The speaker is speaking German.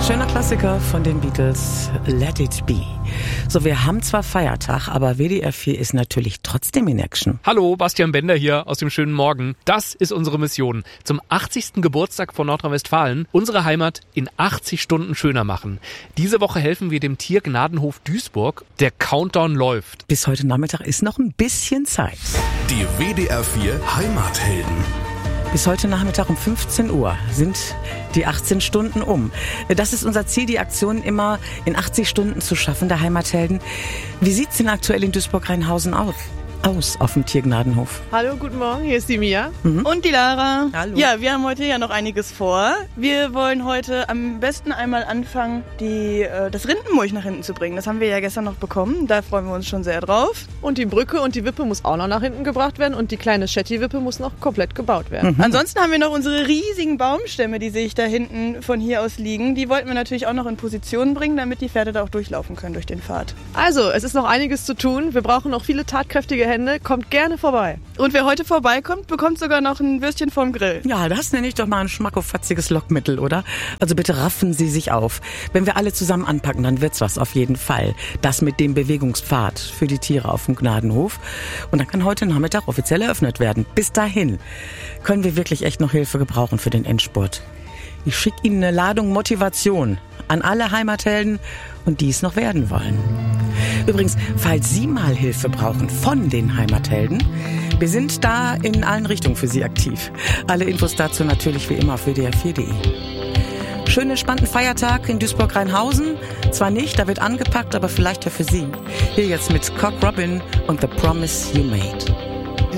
Schöner Klassiker von den Beatles, Let It Be. So, wir haben zwar Feiertag, aber WDR 4 ist natürlich trotzdem in Action. Hallo, Bastian Bender hier aus dem schönen Morgen. Das ist unsere Mission. Zum 80. Geburtstag von Nordrhein-Westfalen unsere Heimat in 80 Stunden schöner machen. Diese Woche helfen wir dem Tiergnadenhof Duisburg. Der Countdown läuft. Bis heute Nachmittag ist noch ein bisschen Zeit. Die WDR 4 Heimathelden. Bis heute Nachmittag um 15 Uhr sind die 18 Stunden um. Das ist unser Ziel, die Aktion immer in 80 Stunden zu schaffen, der Heimathelden. Wie sieht's denn aktuell in Duisburg-Rheinhausen aus auf dem Tiergnadenhof? Hallo, guten Morgen, hier ist die Mia. Und die Lara. Hallo. Ja, wir haben heute ja noch einiges vor. Wir wollen heute am besten einmal anfangen, das Rindenmulch nach hinten zu bringen. Das haben wir ja gestern noch bekommen, da freuen wir uns schon sehr drauf. Und die Brücke und die Wippe muss auch noch nach hinten gebracht werden und die kleine Shetty-Wippe muss noch komplett gebaut werden. Ansonsten haben wir noch unsere riesigen Baumstämme, die sehe ich da hinten von hier aus liegen. Die wollten wir natürlich auch noch in Position bringen, damit die Pferde da auch durchlaufen können durch den Pfad. Also, es ist noch einiges zu tun. Wir brauchen noch viele tatkräftige Hände. Kommt gerne vorbei. Und wer heute vorbeikommt, bekommt sogar noch ein Würstchen vom Grill. Ja, das nenne ich doch mal ein schmackofatziges Lockmittel, oder? Also bitte raffen Sie sich auf. Wenn wir alle zusammen anpacken, dann wird's was auf jeden Fall. Das mit dem Bewegungspfad für die Tiere auf dem Gnadenhof. Und dann kann heute Nachmittag offiziell eröffnet werden. Bis dahin können wir wirklich echt noch Hilfe gebrauchen für den Endspurt. Ich schicke Ihnen eine Ladung Motivation an alle Heimathelden und die es noch werden wollen. Übrigens, falls Sie mal Hilfe brauchen von den Heimathelden, wir sind da in allen Richtungen für Sie aktiv. Alle Infos dazu natürlich wie immer auf wdr4.de. Schönen entspannten Feiertag in Duisburg-Rheinhausen. Zwar nicht, da wird angepackt, aber vielleicht ja für Sie. Hier jetzt mit Cock Robin und The Promise You Made.